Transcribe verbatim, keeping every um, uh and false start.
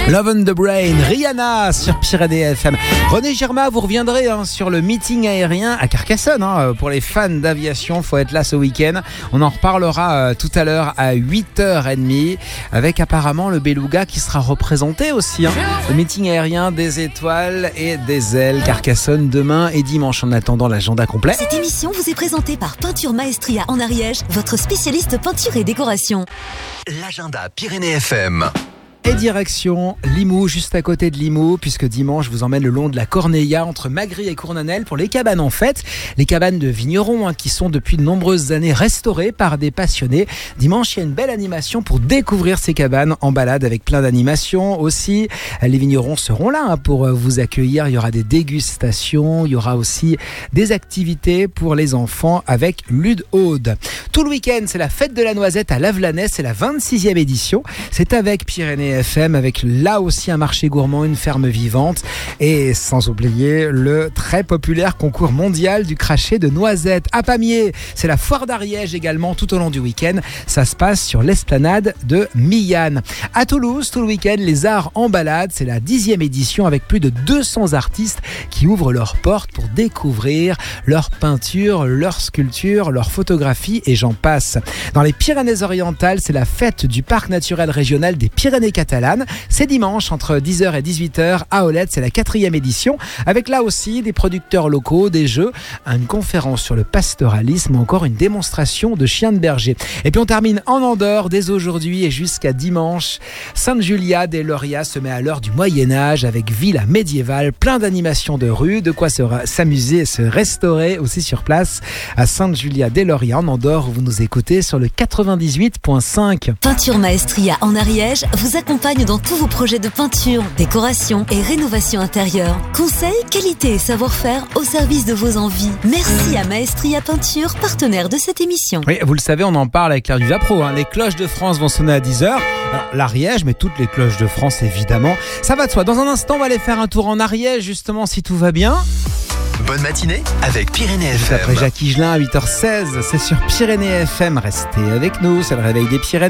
Love on the Brain, Rihanna sur Pyrénées F M. René Girma, vous reviendrez hein, sur le meeting aérien à Carcassonne. Hein, pour les fans d'aviation, faut être là ce week-end. On en reparlera euh, tout à l'heure à huit heures trente avec apparemment le Beluga qui sera représenté aussi. Hein, le meeting aérien des étoiles et des ailes. Carcassonne demain et dimanche. En attendant l'agenda complet. Cette émission vous est présentée par Peinture Maestria en Ariège, votre spécialiste peinture et décoration. L'agenda Pyrénées F M. Et direction Limoux, juste à côté de Limoux, puisque dimanche, je vous emmène le long de la Corneilla, entre Magry et Cournanel, pour les cabanes en fête. Les cabanes de vignerons, hein, qui sont depuis de nombreuses années restaurées par des passionnés. Dimanche, il y a une belle animation pour découvrir ces cabanes en balade, avec plein d'animations aussi. Les vignerons seront là hein, pour vous accueillir. Il y aura des dégustations, il y aura aussi des activités pour les enfants avec Lude Aude. Tout le week-end, c'est la fête de la noisette à Lavelanet, c'est la vingt-sixième édition. C'est avec Pyrénées F M, avec là aussi un marché gourmand, une ferme vivante et sans oublier le très populaire concours mondial du crachet de noisettes. À Pamiers, c'est la foire d'Ariège également tout au long du week-end. Ça se passe sur l'esplanade de Millanne. À Toulouse, tout le week-end, les arts en balade, c'est la dixième édition avec plus de deux cents artistes qui ouvrent leurs portes pour découvrir leurs peintures, leurs sculptures, leurs photographies et j'en passe. Dans les Pyrénées-Orientales, c'est la fête du parc naturel régional des Pyrénées catalane. C'est dimanche entre dix heures et dix-huit heures à Olette, c'est la quatrième édition, avec là aussi des producteurs locaux, des jeux, une conférence sur le pastoralisme ou encore une démonstration de chiens de berger. Et puis on termine en Andorre dès aujourd'hui et jusqu'à dimanche. Sainte-Julia des Lauria se met à l'heure du Moyen-Âge avec villa médiévale, plein d'animations de rue, de quoi se ra- s'amuser et se restaurer aussi sur place à Sainte-Julia des Lauria en Andorre où vous nous écoutez sur le quatre-vingt-dix-huit virgule cinq. Peinture Maestria en Ariège vous accompagne dans tous vos projets de peinture, décoration et rénovation intérieure. Conseils, qualité et savoir-faire au service de vos envies. Merci à Maestria Peinture, partenaire de cette émission. Oui, vous le savez, on en parle avec Claire Duvapro. Hein. Les cloches de France vont sonner à dix heures. Alors, l'Ariège, mais toutes les cloches de France, évidemment. Ça va de soi. Dans un instant, on va aller faire un tour en Ariège, justement, si tout va bien. Bonne matinée avec Pyrénées F M. Après Jacques Higelin à huit heures seize, c'est sur Pyrénées F M. Restez avec nous, c'est le réveil des Pyrénées.